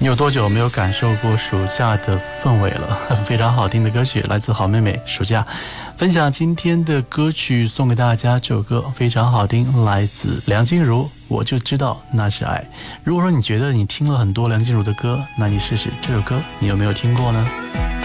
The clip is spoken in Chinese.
你有多久没有感受过暑假的氛围了？非常好听的歌曲，来自好妹妹暑假。分享今天的歌曲送给大家，这首歌非常好听，来自梁静茹，我就知道那是爱。如果说你觉得你听了很多梁静茹的歌，那你试试这首歌，你有没有听过呢？